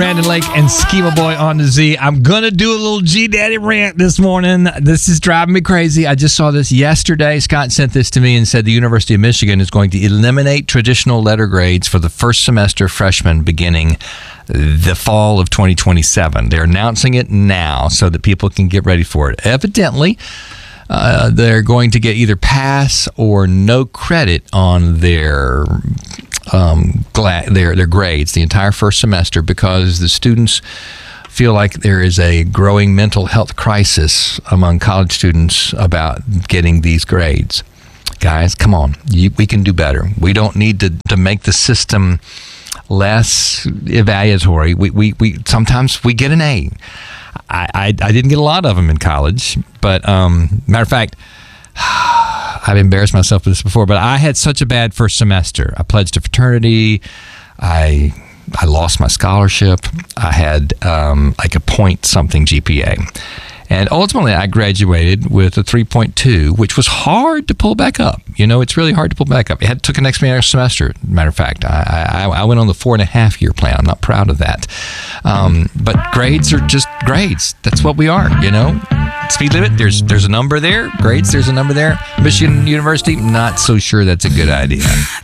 Brandon Lake and Schema Boy on the Z. I'm going to do a little G Daddy rant this morning. This is driving me crazy. I just saw this yesterday. Scott sent this to me and said the University of Michigan is going to eliminate traditional letter grades for the first semester freshmen beginning the fall of 2027. They're announcing it now so that people can get ready for it. Evidently, they're going to get either pass or no credit on their grades the entire first semester because the students feel like there is a growing mental health crisis among college students about getting these grades. Guys, come on. We can do better. We don't need to make the system less evaluatory. We sometimes we get an A. I didn't get a lot of them in college, but matter of fact, I've embarrassed myself with this before, but I had such a bad first semester. I pledged a fraternity. I lost my scholarship. I had like a point something GPA. And ultimately, I graduated with a 3.2, which was hard to pull back up. You know, it's really hard to pull back up. It took an extra semester, matter of fact. I went on the 4.5-year plan. I'm not proud of that. But grades are just grades. That's what we are, you know. Speed limit, there's a number there. Grades, there's a number there. Michigan University, not so sure that's a good idea.